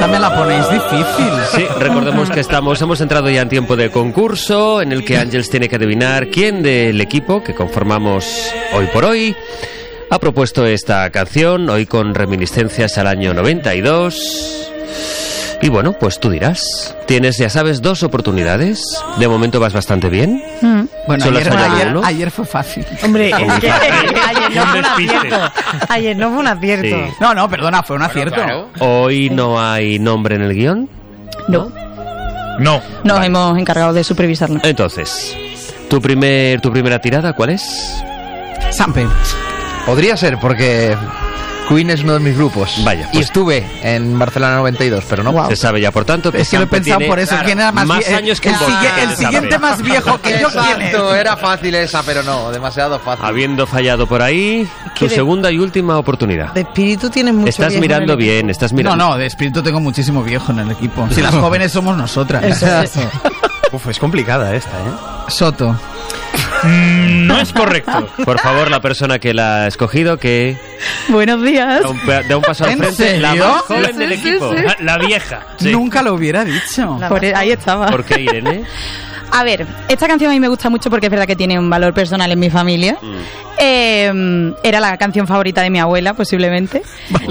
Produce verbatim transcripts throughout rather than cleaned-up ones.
Esta me la ponéis difícil. Sí, recordemos que estamos, hemos entrado ya en tiempo de concurso en el que Ángeles tiene que adivinar quién del equipo que conformamos hoy por hoy ha propuesto esta canción, hoy con reminiscencias al año noventa y dos. Y bueno, pues tú dirás. Tienes, ya sabes, dos oportunidades. De momento vas bastante bien. Mm. Bueno, Solo ayer, has fallado ayer, uno. ayer fue fácil. Hombre, es que ayer no fue un acierto. Ayer no fue un acierto. Sí. No, no, perdona, fue un acierto. Claro. Hoy no hay nombre en el guión. No, No. nos vale. hemos encargado de supervisarlo. Entonces, tu primer, tu primera tirada, ¿cuál es? Sampe. Podría ser, porque Queen es uno de mis grupos. Vaya, Y pues- estuve en Barcelona noventa y dos, pero no. Wow. Se sabe ya, por tanto, que Es que lo he Sampe pensado tiene por eso. ¿Quién era más, más vie- años que el, vos. sigue- el Sampe. siguiente más viejo que yo, ¿quién es? Exacto, era fácil esa, pero no, demasiado fácil. Habiendo fallado por ahí, tu de- segunda y última oportunidad. De espíritu tienes mucho. Estás viejo en mirando el equipo. bien, estás No, mirando. no, de espíritu tengo muchísimo viejo en el equipo. Si las jóvenes somos nosotras. Uf, es complicada esta, ¿eh? Soto. Mm, no es correcto. Por favor, la persona que la ha escogido, que Buenos días. da un, pe- da un paso al ¿En frente. La serio? más joven Sí, del sí, equipo. sí. La, la vieja. Sí. Nunca lo hubiera dicho. La- Por- ahí estaba. ¿Por qué, Irene? A ver, esta canción a mí me gusta mucho porque es verdad que tiene un valor personal en mi familia. Mm. Eh, era la canción favorita de mi abuela, posiblemente.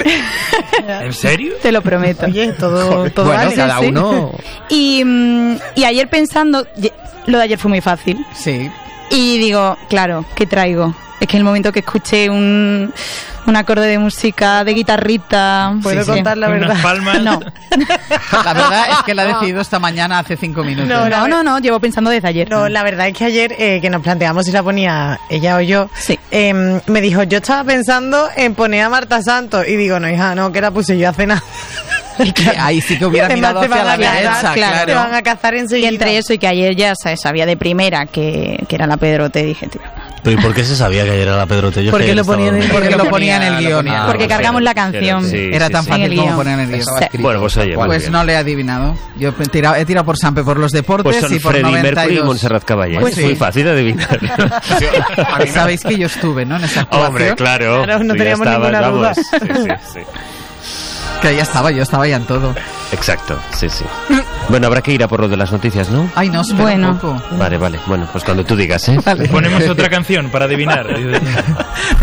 ¿En serio? Te lo prometo. Oye, todo, todo Bueno, vale. cada sí. uno. Y, mm, y ayer pensando, ye- lo de ayer fue muy fácil. Sí. Y digo, claro, ¿qué traigo? Es que en el momento que escuché un, un acorde de música de guitarrita... ¿Puedo sí, contar la Unas verdad? palmas. No, La verdad es que la he decidido esta mañana hace cinco minutos. No, no, no, no, llevo pensando desde ayer. No, la verdad es que ayer eh, que nos planteamos si la ponía ella o yo, Sí. eh, me dijo, yo estaba pensando en poner a Marta Santos y digo, no hija, no, que la puse yo hace nada. Que ahí sí que hubiera Además, mirado te hacia van la a cazar, derecha, claro. Te van claro. a cazar Y enseguida. entre eso y que ayer ya se sabía de primera que, que era la Pedrote, dije, tío. Pero ¿y por qué se sabía que ayer era la Pedrote? Yo Porque que ayer lo estaba ponían en- dormido. Porque lo ponía en el lo guión. ponía. Porque Ah, cargamos sí, la canción. sí. Era tan sí. fácil En el como guión. poner en el guión. Estaba Sí. escrito, Bueno, pues oye, tal cual. muy Pues bien. no le he adivinado. Yo he tirado, he tirado por Sampe por los deportes Pues son y por Freddie noventa y Mercury y dos. Montserrat Caballé. Pues es muy sí. fácil de adivinar. Sabéis que yo estuve, ¿no? En esa actuación. Hombre, claro. Claro, no Tú ya teníamos estabas, ninguna vamos. duda. Sí, sí, sí. Que ya estaba, yo estaba ya en todo. Exacto, sí, sí. Bueno, habrá que ir a por lo de las noticias, ¿no? Ay, no, espera Bueno. un poco. Vale, vale. Bueno, pues cuando tú digas, ¿eh? Vale. Ponemos otra canción para adivinar.